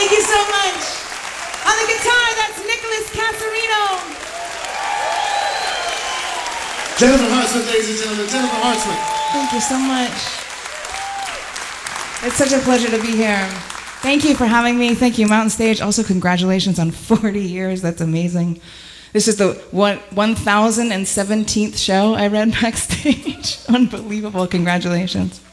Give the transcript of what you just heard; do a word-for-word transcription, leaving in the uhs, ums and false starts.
Thank you so much. On the guitar, that's Nicholas Casarino. Jennifer Hartsman, ladies and gentlemen. Jennifer Hartsman. Thank you so much. It's such a pleasure to be here. Thank you for having me. Thank you, Mountain Stage. Also, congratulations on forty years. That's amazing. This is the one thousand seventeenth show I read backstage. Unbelievable. Congratulations.